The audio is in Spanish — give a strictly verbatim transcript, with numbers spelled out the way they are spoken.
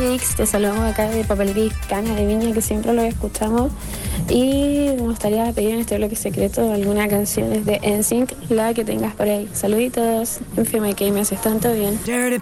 Félix, te saludamos acá de Papelería Cana de Viña, que siempre lo escuchamos. Y me gustaría pedir en este bloque secreto alguna canción de N Sync, la que tengas por ahí. Saluditos, en F M K, me haces tanto bien.